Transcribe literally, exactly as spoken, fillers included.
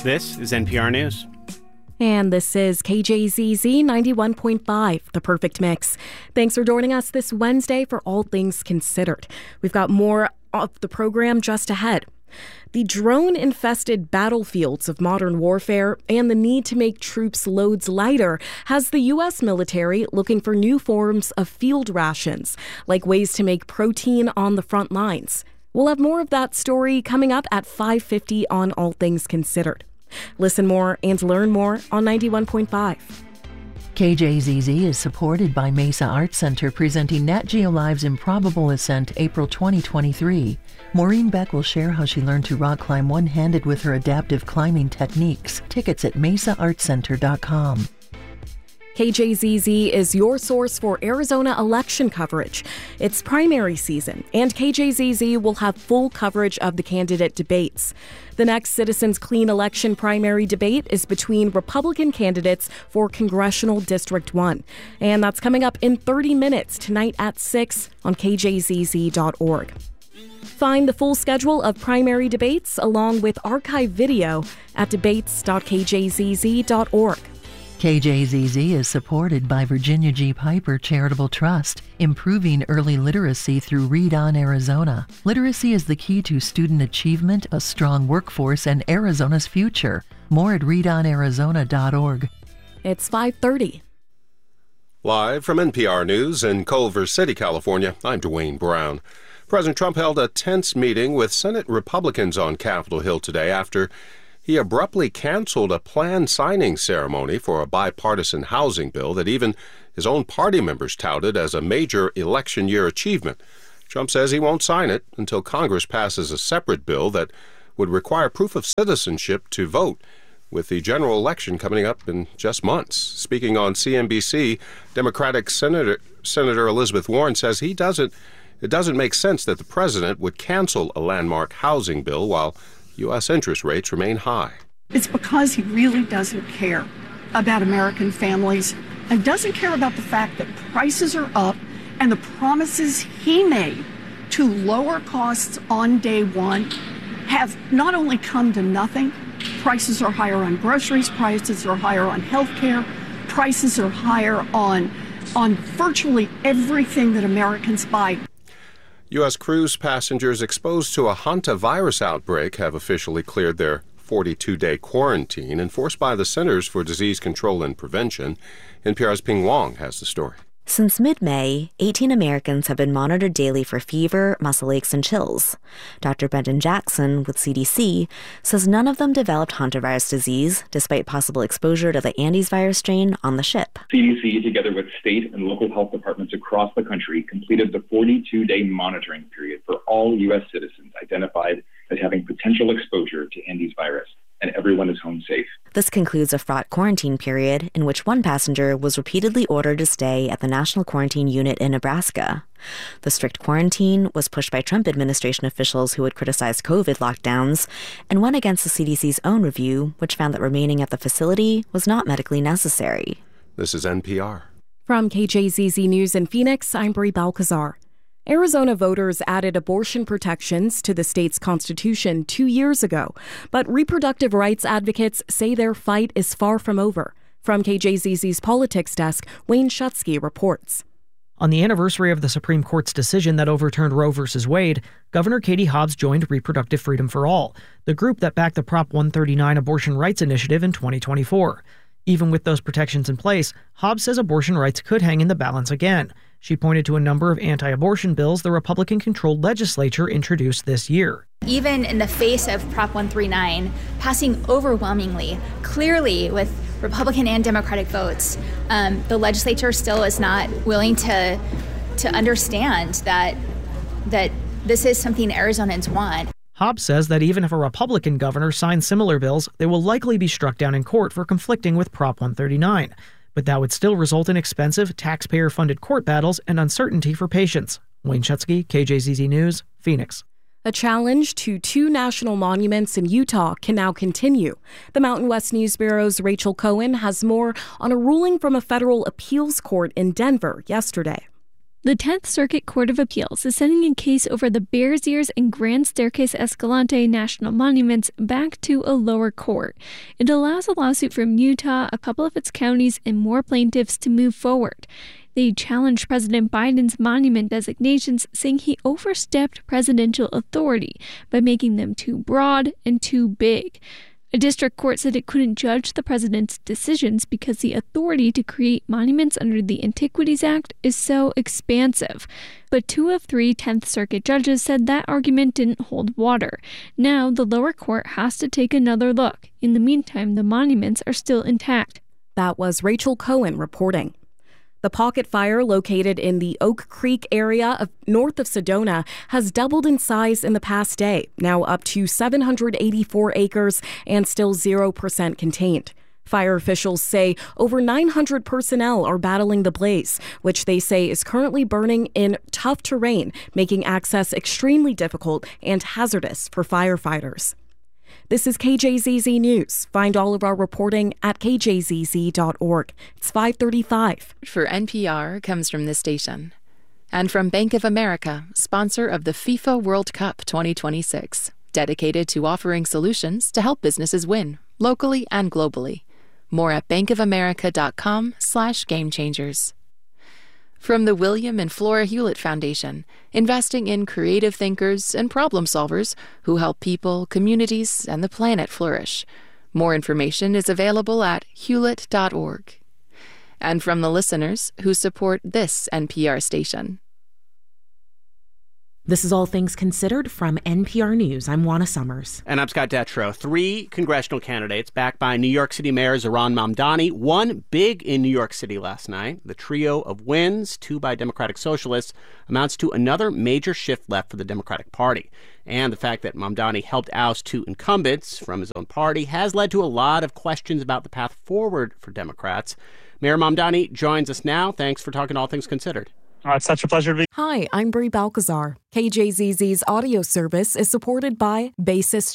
This is N P R News. And this is K J Z Z ninety-one point five, The Perfect Mix. Thanks for joining us this Wednesday for All Things Considered. We've got more of the program just ahead. The drone-infested battlefields of modern warfare and the need to make troops' loads lighter has the U S military looking for new forms of field rations, like ways to make protein on the front lines. We'll have more of that story coming up at five fifty on All Things Considered. Listen more and learn more on ninety-one point five. K J Z Z is supported by Mesa Arts Center, presenting Nat Geo Live's Improbable Ascent, April twenty twenty-three. Maureen Beck will share how she learned to rock climb one-handed with her adaptive climbing techniques. Tickets at mesa arts center dot com. K J Z Z is your source for Arizona election coverage. It's primary season, and K J Z Z will have full coverage of the candidate debates. The next Citizens Clean election primary debate is between Republican candidates for Congressional District one, and that's coming up in thirty minutes tonight at six on K J Z Z dot org. Find the full schedule of primary debates along with archive video at debates dot k j z z dot org. K J Z Z is supported by Virginia G. Piper Charitable Trust, improving early literacy through Read On Arizona. Literacy is the key to student achievement, a strong workforce, and Arizona's future. More at read on arizona dot org. It's five thirty. Live from N P R News in Culver City, California, I'm Dwayne Brown. President Trump held a tense meeting with Senate Republicans on Capitol Hill today after he abruptly canceled a planned signing ceremony for a bipartisan housing bill that even his own party members touted as a major election year achievement. Trump says he won't sign it until Congress passes a separate bill that would require proof of citizenship to vote, with the general election coming up in just months. Speaking on C N B C, Democratic Senator, Senator Elizabeth Warren says he doesn't, it doesn't make sense that the president would cancel a landmark housing bill while U S interest rates remain high. It's because he really doesn't care about American families and doesn't care about the fact that prices are up and the promises he made to lower costs on day one have not only come to nothing. Prices are higher on groceries, prices are higher on health care, prices are higher on, on virtually everything that Americans buy. U S cruise passengers exposed to a hantavirus outbreak have officially cleared their forty-two day quarantine enforced by the Centers for Disease Control and Prevention. N P R's Ping Wong has the story. Since mid-May, eighteen Americans have been monitored daily for fever, muscle aches, and chills. Doctor Brendan Jackson with C D C says none of them developed hantavirus disease, despite possible exposure to the Andes virus strain on the ship. C D C, together with state and local health departments across the country, completed the forty-two day monitoring period for all U S citizens identified as having potential exposure to Andes virus, and everyone is home safe. This concludes a fraught quarantine period in which one passenger was repeatedly ordered to stay at the National Quarantine Unit in Nebraska. The strict quarantine was pushed by Trump administration officials who had criticized COVID lockdowns and went against the C D C's own review, which found that remaining at the facility was not medically necessary. This is N P R. From K J Z Z News in Phoenix, I'm Brie Balcazar. Arizona voters added abortion protections to the state's constitution two years ago, but reproductive rights advocates say their fight is far from over. From K J Z Z's Politics Desk, Wayne Schutsky reports. On the anniversary of the Supreme Court's decision that overturned Roe v. Wade, Governor Katie Hobbs joined Reproductive Freedom for All, the group that backed the Prop one thirty-nine abortion rights initiative in twenty twenty-four. Even with those protections in place, Hobbs says abortion rights could hang in the balance again. She pointed to a number of anti-abortion bills the Republican-controlled legislature introduced this year. Even in the face of Prop one thirty-nine passing overwhelmingly, clearly with Republican and Democratic votes, um, the legislature still is not willing to to understand that that this is something Arizonans want. Hobbs says that even if a Republican governor signs similar bills, they will likely be struck down in court for conflicting with Prop one thirty-nine. But that would still result in expensive, taxpayer-funded court battles and uncertainty for patients. Wayne Schutsky, K J Z Z News, Phoenix. A challenge to two national monuments in Utah can now continue. The Mountain West News Bureau's Rachel Cohen has more on a ruling from a federal appeals court in Denver yesterday. The tenth Circuit Court of Appeals is sending a case over the Bears Ears and Grand Staircase Escalante national monuments back to a lower court. It allows a lawsuit from Utah, a couple of its counties, and more plaintiffs to move forward. They challenged President Biden's monument designations, saying he overstepped presidential authority by making them too broad and too big. A district court said it couldn't judge the president's decisions because the authority to create monuments under the Antiquities Act is so expansive. But two of three tenth Circuit judges said that argument didn't hold water. Now the lower court has to take another look. In the meantime, the monuments are still intact. That was Rachel Cohen reporting. The pocket fire located in the Oak Creek area of north of Sedona has doubled in size in the past day, now up to seven hundred eighty-four acres and still zero percent contained. Fire officials say over nine hundred personnel are battling the blaze, which they say is currently burning in tough terrain, making access extremely difficult and hazardous for firefighters. This is K J Z Z News. Find all of our reporting at k j z z dot org. It's five thirty-five. For N P R comes from this station. And from Bank of America, sponsor of the FIFA World Cup twenty twenty-six, dedicated to offering solutions to help businesses win, locally and globally. More at bankofamerica.com slash game changers. From the William and Flora Hewlett Foundation, investing in creative thinkers and problem solvers who help people, communities, and the planet flourish. More information is available at hewlett dot org. And from the listeners who support this N P R station. This is All Things Considered from N P R News. I'm Juana Summers. And I'm Scott Detrow. Three congressional candidates backed by New York City Mayor Zohran Mamdani won big in New York City last night. The trio of wins, two by Democratic Socialists, amounts to another major shift left for the Democratic Party. And the fact that Mamdani helped oust two incumbents from his own party has led to a lot of questions about the path forward for Democrats. Mayor Mamdani joins us now. Thanks for talking All Things Considered. Oh, it's such a pleasure to be. Hi, I'm Brie Balcazar. K J Z Z's audio service is supported by Basis